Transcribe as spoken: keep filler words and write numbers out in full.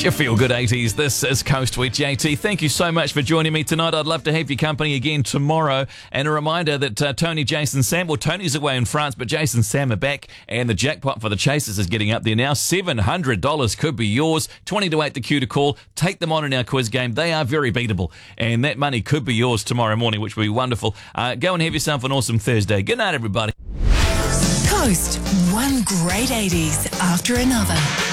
It's your Feel Good eighties. This is Coast with J T. Thank you so much for joining me tonight. I'd love to have your company again tomorrow. And a reminder that uh, Tony, Jason, Sam, well, Tony's away in France, but Jason and Sam are back. And the jackpot for the Chasers is getting up there now. seven hundred dollars could be yours. twenty to eight the cue to call. Take them on in our quiz game. They are very beatable. And that money could be yours tomorrow morning, which will be wonderful. Uh, go and have yourself an awesome Thursday. Good night, everybody. Coast, one great eighties after another.